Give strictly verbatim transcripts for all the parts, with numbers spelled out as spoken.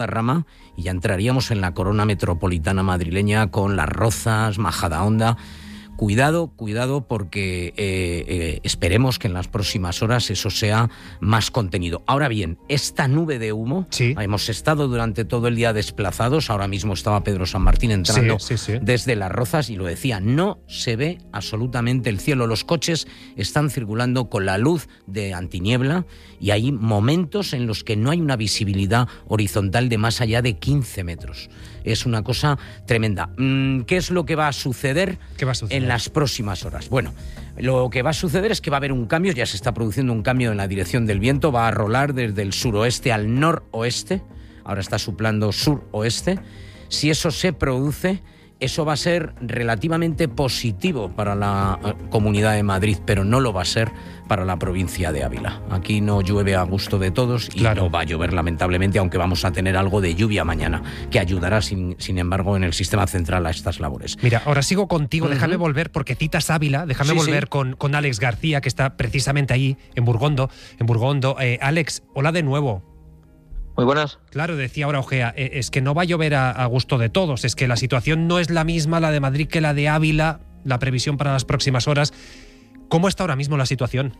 rama y ya entraríamos en la corona metropolitana madrileña con Las Rozas, Majadahonda. Cuidado, cuidado, porque eh, eh, esperemos que en las próximas horas eso sea más contenido. Ahora bien, esta nube de humo, sí. hemos estado durante todo el día desplazados, ahora mismo estaba Pedro San Martín entrando sí, sí, sí. desde Las Rozas y lo decía, no se ve absolutamente el cielo. Los coches están circulando con la luz de antiniebla y hay momentos en los que no hay una visibilidad horizontal de más allá de quince metros. Es una cosa tremenda. ¿Qué es lo que va a suceder, ¿Qué va a suceder? en las próximas horas? Bueno, lo que va a suceder es que va a haber un cambio, ya se está produciendo un cambio en la dirección del viento, va a rolar desde el suroeste al noroeste, ahora está soplando suroeste. Si eso se produce, eso va a ser relativamente positivo para la Comunidad de Madrid, pero no lo va a ser para la provincia de Ávila. Aquí no llueve a gusto de todos y claro. no va a llover lamentablemente, aunque vamos a tener algo de lluvia mañana, que ayudará sin, sin embargo en el sistema central a estas labores. Mira, ahora sigo contigo, Uh-huh. déjame volver, porque citas Ávila, déjame Sí, volver sí. Con, con Alex García, que está precisamente ahí, en Burgondo. En Burgondo. Eh, Alex, hola de nuevo. Muy buenas. Claro, decía ahora Ojea, eh, es que no va a llover a, a gusto de todos, es que la situación no es la misma la de Madrid que la de Ávila, la previsión para las próximas horas. ¿Cómo está ahora mismo la situación?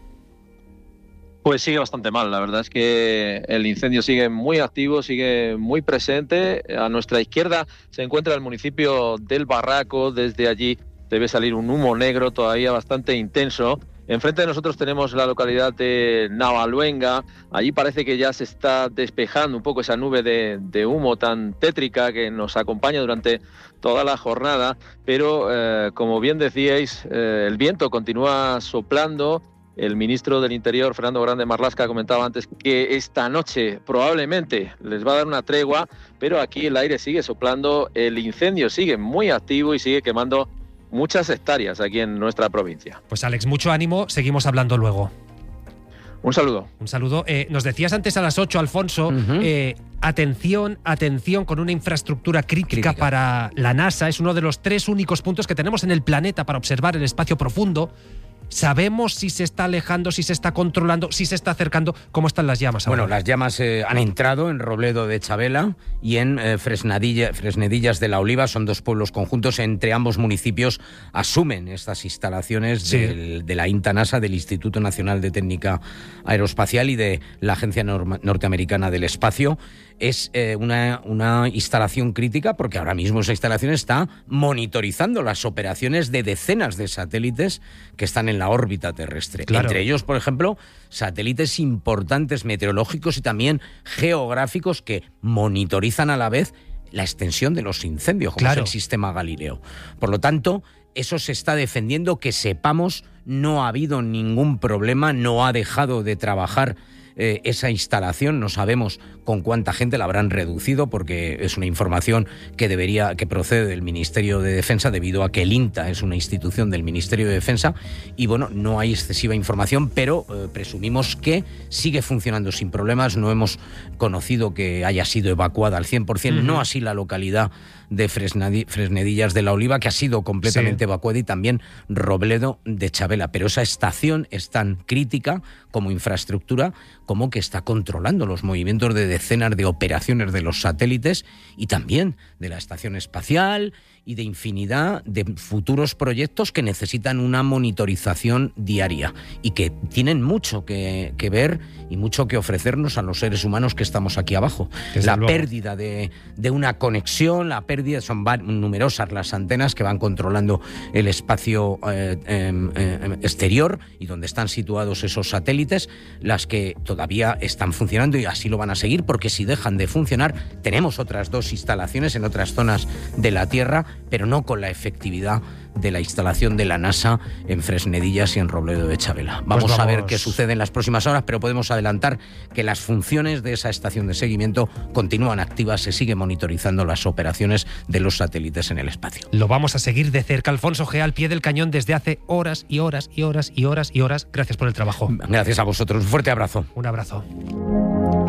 Pues sigue bastante mal, la verdad es que el incendio sigue muy activo, sigue muy presente. A nuestra izquierda se encuentra el municipio del Barraco, desde allí debe salir un humo negro todavía bastante intenso. Enfrente de nosotros tenemos la localidad de Navaluenga, allí parece que ya se está despejando un poco esa nube de, de humo tan tétrica que nos acompaña durante toda la jornada, pero eh, como bien decíais, eh, el viento continúa soplando. El ministro del Interior, Fernando Grande Marlaska, comentaba antes que esta noche probablemente les va a dar una tregua, pero aquí el aire sigue soplando, el incendio sigue muy activo y sigue quemando muchas hectáreas aquí en nuestra provincia. Pues Alex, mucho ánimo, seguimos hablando luego. Un saludo. Un saludo. Eh, nos decías antes a las ocho, Alfonso, Uh-huh. eh, atención, atención con una infraestructura crítica, Crítica. para la NASA. Es uno de los tres únicos puntos que tenemos en el planeta para observar el espacio profundo. ¿Sabemos si se está alejando, si se está controlando, si se está acercando? ¿Cómo están las llamas ahora? Bueno, las llamas eh, han entrado en Robledo de Chabela y en eh, Fresnadilla, Fresnedillas de la Oliva, son dos pueblos conjuntos. Entre ambos municipios asumen estas instalaciones Sí. del, de la INTA NASA, del Instituto Nacional de Técnica Aeroespacial y de la Agencia Norma- Norteamericana del Espacio. Es eh, una, una instalación crítica porque ahora mismo esa instalación está monitorizando las operaciones de decenas de satélites que están en la órbita terrestre. Claro. Entre ellos, por ejemplo, satélites importantes meteorológicos y también geográficos que monitorizan a la vez la extensión de los incendios, como Claro. es el sistema Galileo. Por lo tanto, eso se está defendiendo, que sepamos, no ha habido ningún problema, no ha dejado de trabajar eh, esa instalación. No sabemos con cuánta gente la habrán reducido, porque es una información que debería, que procede del Ministerio de Defensa, debido a que el INTA es una institución del Ministerio de Defensa, y bueno, no hay excesiva información, pero eh, presumimos que sigue funcionando sin problemas. No hemos conocido que haya sido evacuada al cien por ciento, Uh-huh. no así la localidad de Fresnadi- Fresnedillas de la Oliva, que ha sido completamente Sí. evacuada, y también Robledo de Chabela. Pero esa estación es tan crítica como infraestructura, como que está controlando los movimientos de decenas de operaciones de los satélites y también de la estación espacial y de infinidad de futuros proyectos que necesitan una monitorización diaria y que tienen mucho que, que ver y mucho que ofrecernos a los seres humanos que estamos aquí abajo. Desde La luego. pérdida de, de una conexión, la pérdida, son va- numerosas las antenas que van controlando el espacio eh, eh, eh, exterior y donde están situados esos satélites, las que todavía están funcionando y así lo van a seguir, porque si dejan de funcionar, tenemos otras dos instalaciones en otras zonas de la Tierra, pero no con la efectividad de la instalación de la NASA en Fresnedillas y en Robledo de Chabela. Vamos, Pues a ver vamos. qué sucede en las próximas horas, pero podemos adelantar que las funciones de esa estación de seguimiento continúan activas, se sigue monitorizando las operaciones de los satélites en el espacio. Lo vamos a seguir de cerca. Alfonso Gea, al pie del cañón desde hace horas y horas y horas y horas y horas. Gracias por el trabajo. Gracias a vosotros, un fuerte abrazo. Un abrazo.